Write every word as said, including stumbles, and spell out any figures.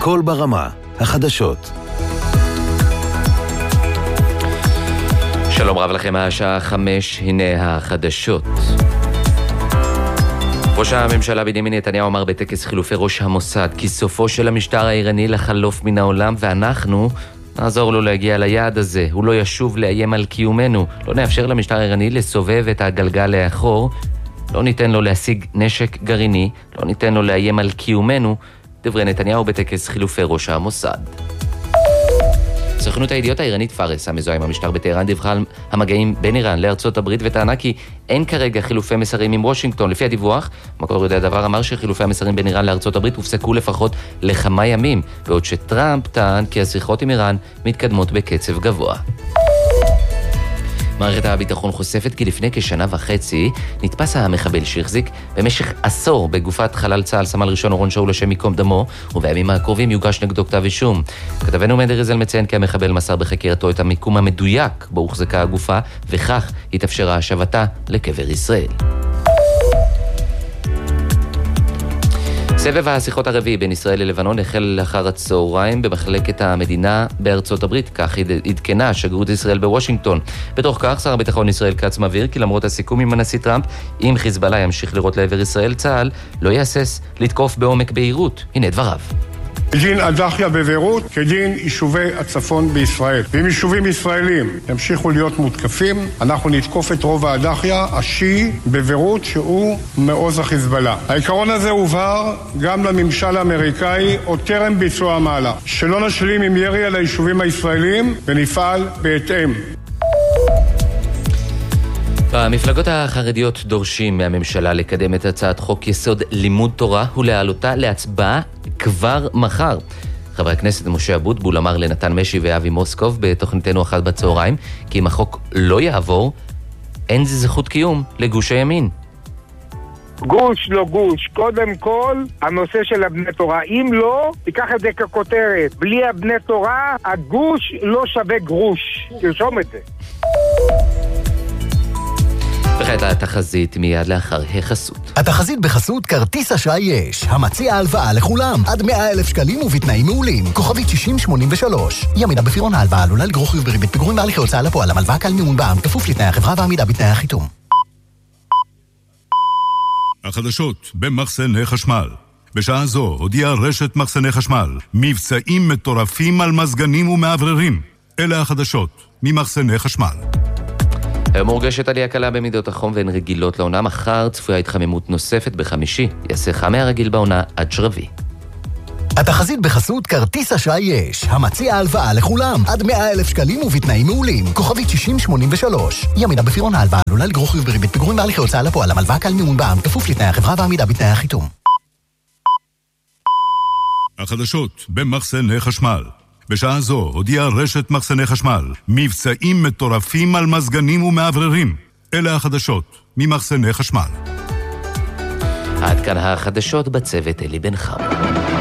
קול ברמה, החדשות. שלום רב לכם, השעה חמש, הנה החדשות. ראש הממשלה בנימין נתניהו אמר בטקס חילופי ראש המוסד כי סופו של המשטר האיראני לחלוף מן העולם, ואנחנו נעזור לו להגיע ליעד הזה. הוא לא ישוב לאיים על קיומנו. לא נאפשר למשטר האיראני לסובב את הגלגל לאחור. לא ניתן לו להשיג נשק גרעיני. לא ניתן לו לאיים על קיומנו. דברי נתניהו בטקס חילופי ראש המוסד. סוכנות הידיעות האיראנית פארס, המזוהה עם המשטר בטהרן, דיווחה על המגעים בין איראן לארצות הברית וטענה כי אין כרגע חילופי מסרים עם וושינגטון. לפי הדיווח, מקור יודע דבר אמר שחילופי המסרים בין איראן לארצות הברית הופסקו לפחות לכמה ימים, בעוד שטראמפ טען כי השיחות עם איראן מתקדמות בקצב גבוה. מערכת הביטחון חושפת כי לפני כשנה וחצי נתפס המחבל שהחזיק במשך עשור בגופת חלל צה"ל סמל ראשון אורון שאול השם ייקום דמו, ובימים הקרובים יוגש נגדו כתב אישום. כתבנו מנדר רזל מציין כי המחבל מסר בחקירתו את המיקום המדויק בו הוחזקה הגופה, וכך התאפשרה השבתה לקבר ישראל. סבב השיחות הרביעי בין ישראל ללבנון החל לאחר הצהריים במחלקת המדינה בארצות הברית, כך עדכנה שגרירות ישראל בוושינגטון. בתוך כך, שר הביטחון ישראל כץ מבהיר כי למרות הסיכום עם הנשיא טראמפ, אם חיזבאללה ימשיך לירות לעבר ישראל, צה"ל לא יהסס לתקוף בעומק בהירות. הנה דבריו. דין הדחיה בבירות כדין יישובי הצפון בישראל. ואם יישובים ישראלים ימשיכו להיות מותקפים, אנחנו נתקוף את רוב הדחיה השיעי בבירות שהוא מעוז החיזבאללה. העיקרון הזה הובהר גם לממשל האמריקאי עוד טרם ביצוע המהלך, שלא נשלים עם ירי על היישובים הישראלים ונפעל בהתאם. המפלגות החרדיות דורשים מהממשלה לקדם את הצעת חוק יסוד לימוד תורה ולהעלותה להצבעה כבר מחר. חבר הכנסת משה אבוטבול אמר לנתן משי ואבי מוסקוב בתוכניתנו אחת בצהריים כי אם החוק לא יעבור, אין זה זכות קיום לגוש הימין. גוש לא גוש, קודם כל הנושא של הבני תורה. אם לא, תיקח את זה ככותרת, בלי הבני תורה הגוש לא שווה גרוש. תרשום את זה. וכעת התחזית מיד לאחר החסות. התחזית בחסות כרטיס אשראי יש, המציע הלוואה לכולם, עד מאה אלף שקלים ובתנאים מעולים. כוכבית שישים שמונים ושלוש. ימינה בפירעון ההלוואה עלולה לגרור חיוב בריבית פיגורים בהליכי הוצאה לפועל. המלוואה קל מימון בע"מ, כפוף לתנאי החברה ועמידה בתנאי החיתום. החדשות במחסני חשמל. בשעה זו הודיעה רשת מחסני חשמל מבצעים מטורפים על מזגנים ומעבררים. אלה החדשות ממחסני חשמל. היום מורגשת עלייה קלה במידות החום והן רגילות לעונה. מחר צפויה התחממות נוספת בחמישי. יעשה חם מהרגיל בעונה עד שרבי. התחזית בחסות כרטיס אשראי יש, המציע הלוואה לכולם, עד מאה אלף שקלים ובתנאים מעולים. כוכבית שישים שמונים ושלוש. ימינה בפירעון ההלוואה עלולה לגרור חיוב בריבית פיגורים בהליכי הוצאה לפועל. המלוואה קל מימון בע"מ, כפוף לתנאי החברה ועמידה בתנאי החיתום. החדשות במחסני חשמל. בשעה זו הודיעה רשת מחסני חשמל מבצעים מטורפים על מזגנים ומעבררים. אלה החדשות ממחסני חשמל. עד כאן החדשות בצוות אלי בן חם.